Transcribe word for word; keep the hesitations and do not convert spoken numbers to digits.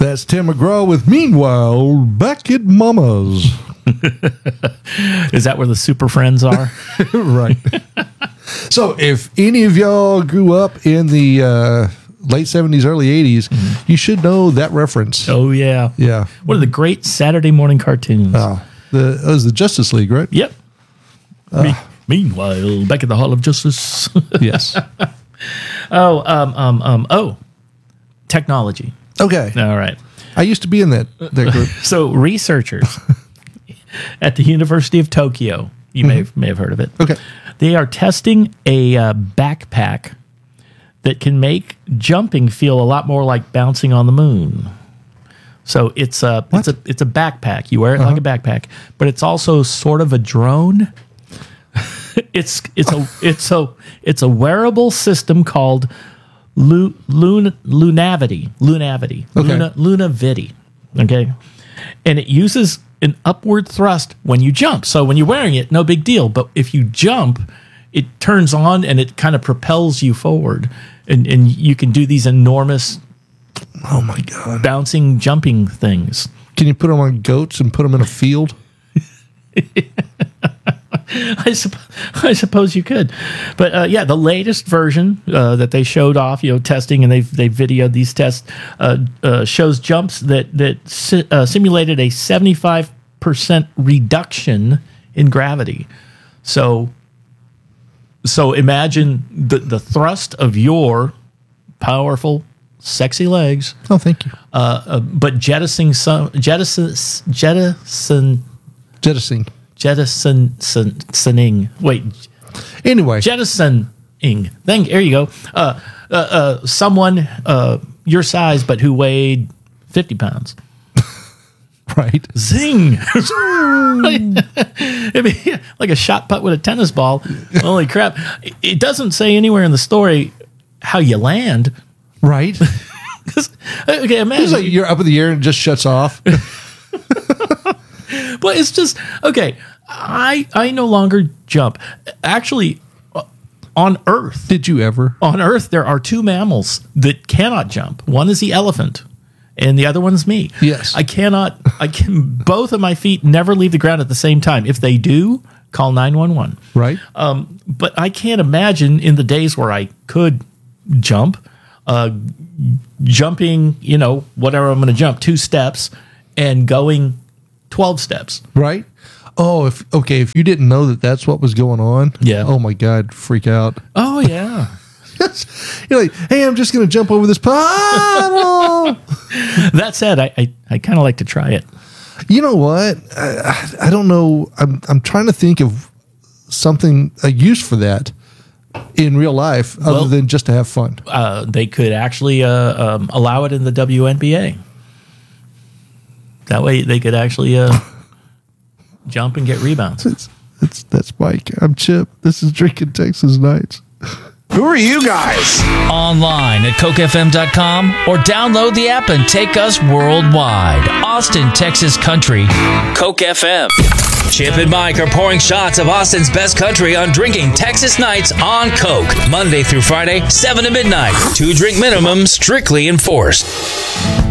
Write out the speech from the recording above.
That's Tim McGraw with Meanwhile Back at Mama's. Is that where the Super Friends are? Right. So if any of y'all grew up in the uh, late seventies, early eighties, mm-hmm. you should know that reference. Oh, yeah. Yeah. One of the great Saturday morning cartoons. Oh, the, it was the Justice League, right? Yep. Uh, Me- meanwhile, back at the Hall of Justice. Yes. Oh, um, um, um, oh, technology. Okay. All right. I used to be in that, that group. So researchers at the University of Tokyo, you mm-hmm. may have, may have heard of it. Okay. They are testing a uh, backpack that can make jumping feel a lot more like bouncing on the moon. So it's a what? it's a it's a backpack. You wear it uh-huh. like a backpack, but it's also sort of a drone. it's it's a it's a it's a wearable system called Lu, Lun, Lunavity. Lunavity. Okay. Luna, Lunavity. Okay. And it uses an upward thrust when you jump. So when you're wearing it, no big deal. But if you jump, it turns on and it kind of propels you forward. And, and you can do these enormous, oh my God, bouncing, jumping things. Can you put them on goats and put them in a field? I, supp- I suppose you could, but uh, yeah, the latest version uh, that they showed off, you know, testing, and they've they videoed these tests, uh, uh, shows jumps that that si- uh, simulated a seventy-five percent reduction in gravity. So, so imagine the the thrust of your powerful, sexy legs. Oh, thank you. Uh, uh, but jettisoning some jettison jettison jettisoning. Jettison, jettisoning. Wait. Anyway. Jettisoning. Thank. There you go. Uh, uh, uh, someone uh, your size, but who weighed fifty pounds. Right. Zing. I mean, like a shot put with a tennis ball. Holy crap. It doesn't say anywhere in the story how you land. Right. Okay, imagine. It's like you're up in the air and it just shuts off. But it's just, okay, I I no longer jump. Actually, uh, on Earth. Did you ever? On Earth, there are two mammals that cannot jump. One is the elephant, and the other one's me. Yes. I cannot, I can, both of my feet never leave the ground at the same time. If they do, call nine one one. Right. Um, but I can't imagine in the days where I could jump, uh, jumping, you know, whatever I'm going to jump, two steps, and going twelve steps. Right. Oh, if okay, if you didn't know that that's what was going on, yeah. Oh my God, freak out. Oh yeah. You're like, hey, I'm just going to jump over this puddle. That said, I I, I kind of like to try it. You know what? I, I don't know. I'm I'm trying to think of something a use for that in real life other well, than just to have fun. Uh, they could actually uh, um, allow it in the W N B A. That way they could actually uh, jump and get rebounds. It's, it's, that's Mike. I'm Chip. This is Drinking Texas Nights. Who are you guys? Online at coke f m dot com or download the app and take us worldwide. Austin, Texas Country, Coke F M. Chip and Mike are pouring shots of Austin's best country on Drinking Texas Nights on Coke. Monday through Friday, seven to midnight. Two drink minimum strictly enforced.